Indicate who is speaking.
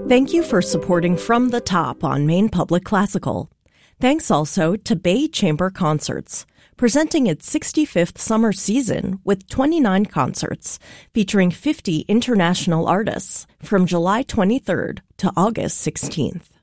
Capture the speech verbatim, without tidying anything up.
Speaker 1: Thank you for supporting From the Top on Maine Public Classical. Thanks also to Bay Chamber Concerts, presenting its sixty-fifth summer season with twenty-nine concerts featuring fifty international artists from July twenty-third to August sixteenth.